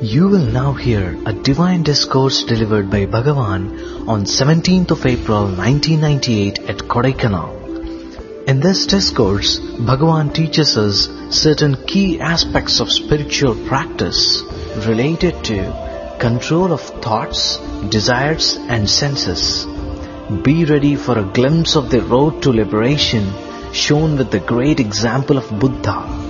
You will now hear a divine discourse delivered by Bhagavan on 17th of April 1998 at Kodaikanal. In this discourse, Bhagavan teaches us certain key aspects of spiritual practice related to control of thoughts, desires and senses. Be ready for a glimpse of the road to liberation shown with the great example of Buddha.